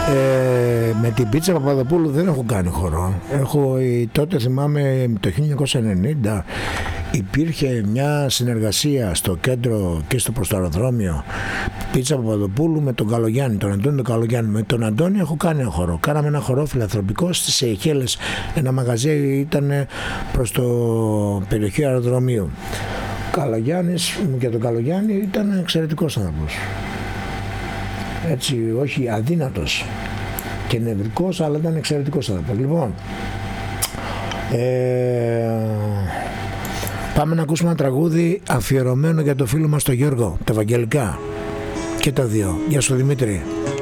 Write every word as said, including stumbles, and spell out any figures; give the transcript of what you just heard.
Ε, με την Πίτσα Παπαδοπούλου δεν έχω κάνει χορό. Έχω, τότε θυμάμαι το χίλια εννιακόσια ενενήντα υπήρχε μια συνεργασία στο κέντρο και στο προς το αεροδρόμιο Πίτσα Παπαδοπούλου με τον Καλογιάννη, τον Αντώνη τον Καλογιάννη. Με τον Αντώνη έχω κάνει ένα χορό. Κάναμε ένα χορό φιλανθρωπικό στις Σεϊχέλες. Ένα μαγαζί ήταν προς το περιοχή αεροδρομίου. Καλογιάννης, και τον Καλογιάννη ήταν εξαιρετικός άνθρωπος. Έτσι, όχι αδύνατος και νευρικός, αλλά ήταν εξαιρετικός άνθρωπος. Λοιπόν, ε, πάμε να ακούσουμε ένα τραγούδι αφιερωμένο για το φίλο μας τον Γιώργο, τα Ευαγγελικά και τα δύο. Γεια σου Δημήτρη.